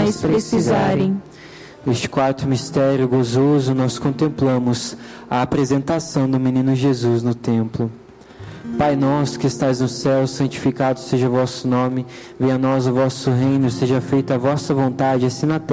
mais precisarem. Neste quarto mistério gozoso, nós contemplamos a apresentação do menino Jesus no templo. Pai nosso que estais no céu, santificado seja o vosso nome, venha a nós o vosso reino, seja feita a vossa vontade, assim na terra